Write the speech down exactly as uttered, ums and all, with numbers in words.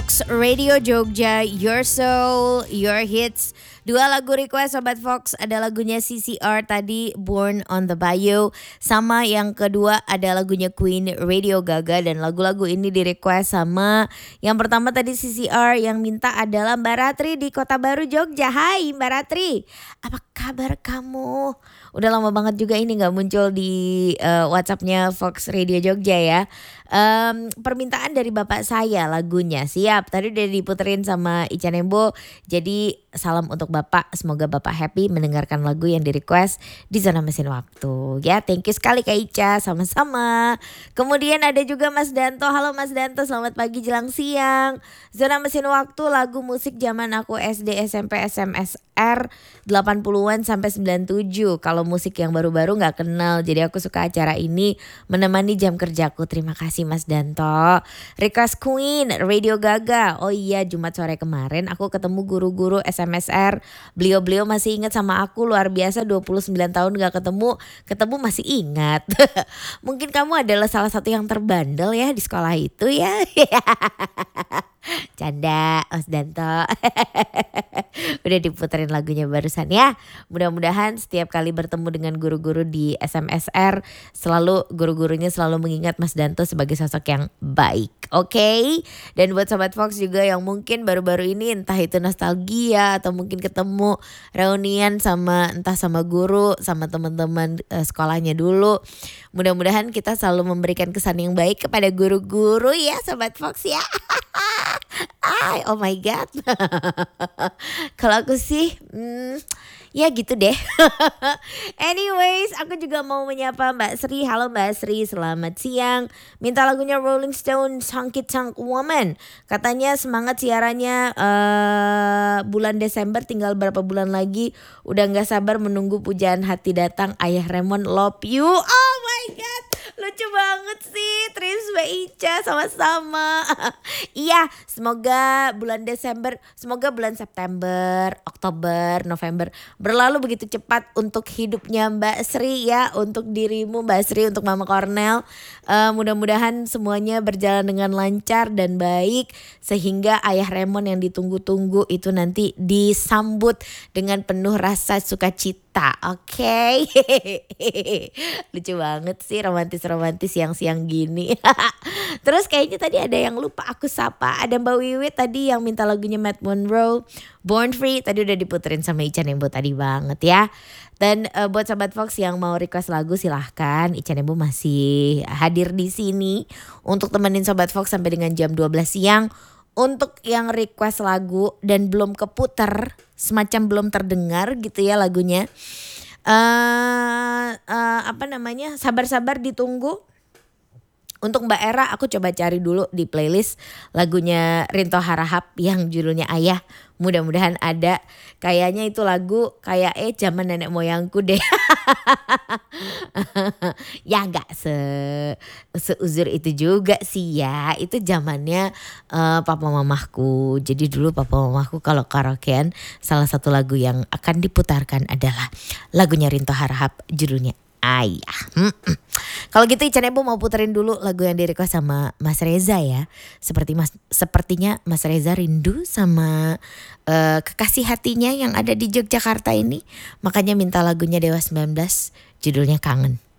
Fox Radio Jogja, Your Soul, Your Hits. Dua lagu request Sobat Fox, ada lagunya C C R tadi Born on the Bayou, sama yang kedua ada lagunya Queen Radio Gaga. Dan lagu-lagu ini di request sama yang pertama tadi C C R, yang minta adalah Mbak Ratri di Kota Baru Jogja. Hai Mbak Ratri, apa kabar kamu? Udah lama banget juga ini gak muncul di uh, WhatsAppnya Fox Radio Jogja ya. Um, permintaan dari bapak saya lagunya siap, tadi udah diputerin sama Ica Nembo. Jadi salam untuk bapak, semoga bapak happy mendengarkan lagu yang di request di Zona Mesin Waktu ya. Thank you sekali Kak Ica, sama-sama. Kemudian ada juga Mas Danto. Halo Mas Danto, selamat pagi jelang siang. Zona Mesin Waktu, lagu musik zaman aku S D, S M P, S M S R delapan puluhan sampai sembilan puluh tujuh. Kalau musik yang baru-baru gak kenal, jadi aku suka acara ini menemani jam kerjaku. Terima kasih Mas Danto. Request Queen Radio Gaga. Oh iya, Jumat sore kemarin aku ketemu guru-guru S M S R. Beliau-beliau masih ingat sama aku, luar biasa. Dua puluh sembilan tahun gak ketemu, ketemu masih ingat. Mungkin kamu adalah salah satu yang terbandel ya di sekolah itu ya. Canda Mas Danto. Udah diputerin lagunya barusan ya. Mudah-mudahan setiap kali bertemu dengan guru-guru di S M S R, selalu guru-gurunya selalu mengingat Mas Danto sebagai sosok yang baik. Oke okay? Dan buat Sobat Fox juga yang mungkin baru-baru ini entah itu nostalgia atau mungkin ketemu reunian sama entah sama guru, sama teman-teman uh, sekolahnya dulu. Mudah-mudahan kita selalu memberikan kesan yang baik kepada guru-guru ya Sobat Fox ya. Ay, oh my god. Kalau aku sih hmm, ya gitu deh. Anyways, aku juga mau menyapa Mbak Sri. Halo Mbak Sri, selamat siang. Minta lagunya Rolling Stone, Honky Tonk Woman. Katanya semangat siarannya uh, bulan Desember, tinggal berapa bulan lagi. Udah gak sabar menunggu pujaan hati datang. Ayah Raymond love you. Oh my god, lucu banget sih Tris Mbak Ica, sama-sama. Iya, semoga bulan Desember, semoga bulan September, Oktober, November berlalu begitu cepat untuk hidupnya Mbak Sri ya, untuk dirimu Mbak Sri, untuk Mama Cornel. Uh, mudah-mudahan semuanya berjalan dengan lancar dan baik, sehingga Ayah Raymond yang ditunggu-tunggu itu nanti disambut dengan penuh rasa sukacita. Oke, okay? Lucu banget sih, romantis-romantis siang-siang gini. Terus kayaknya tadi ada yang lupa aku sapa. Ada Mbak Wiwit tadi yang minta lagunya Matt Monroe, Born Free. Tadi udah diputerin sama Ica Nembo tadi banget ya. Dan uh, buat Sobat Fox yang mau request lagu silahkan. Ica Nembo masih hadir di sini untuk temenin Sobat Fox sampai dengan jam dua belas siang. Untuk yang request lagu dan belum keputer, semacam belum terdengar gitu ya lagunya, uh, uh, apa namanya, sabar-sabar ditunggu. Untuk Mbak Era aku coba cari dulu di playlist lagunya Rinto Harahap yang judulnya Ayah. Mudah-mudahan ada. Kayaknya itu lagu kayak eh zaman nenek moyangku deh. Ya gak se seuzur itu juga sih ya. Itu zamannya uh, papa mamahku. Jadi dulu papa mamahku kalau karaokean, salah satu lagu yang akan diputarkan adalah lagunya Rinto Harahap judulnya Ayah. Mm-mm. Kalau gitu Ica Nembo mau puterin dulu lagu yang di-request sama Mas Reza ya. Seperti mas, sepertinya Mas Reza rindu sama uh, kekasih hatinya yang ada di Yogyakarta ini. Makanya minta lagunya Dewa sembilan belas judulnya Kangen.